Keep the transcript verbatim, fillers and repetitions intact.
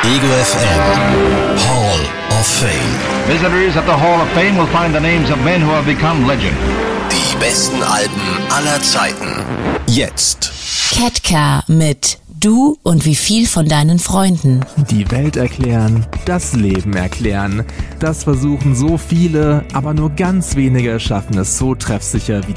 Ego F M Hall of Fame. Visitors at the Hall of Fame will find the names of men who have become legend. Die besten Alben aller Zeiten. Jetzt. Ketka mit Du und wie viel von deinen Freunden. Die Welt erklären, das Leben erklären. Das versuchen so viele, aber nur ganz wenige schaffen es so treffsicher wie